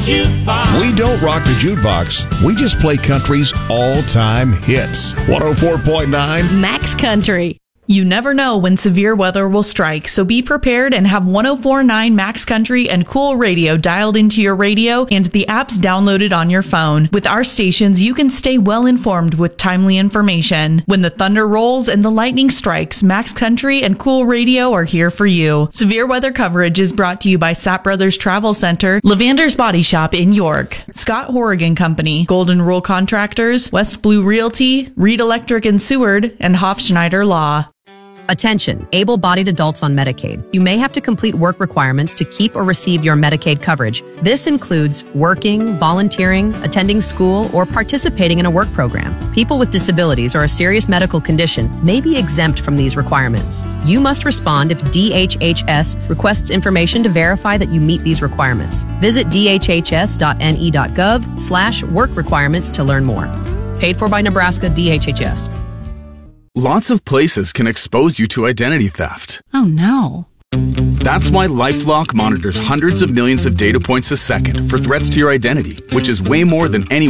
jukebox. We don't rock the jukebox. We just play country's all-time hits. 104.9 Max Country. You never know when severe weather will strike, so be prepared and have 104.9 Max Country and Cool Radio dialed into your radio and the apps downloaded on your phone. With our stations, you can stay well informed with timely information. When the thunder rolls and the lightning strikes, Max Country and Cool Radio are here for you. Severe weather coverage is brought to you by Sapp Brothers Travel Center, Lavander's Body Shop in York, Scott Horrigan Company, Golden Rule Contractors, West Blue Realty, Reed Electric and Seward, and Hofschneider Law. Attention, able-bodied adults on Medicaid. You may have to complete work requirements to keep or receive your Medicaid coverage. This includes working, volunteering, attending school, or participating in a work program. People with disabilities or a serious medical condition may be exempt from these requirements. You must respond if DHHS requests information to verify that you meet these requirements. Visit dhhs.ne.gov/work requirements to learn more. Paid for by Nebraska DHHS. Lots of places can expose you to identity theft. Oh no. That's why LifeLock monitors hundreds of millions of data points a second for threats to your identity, which is way more than any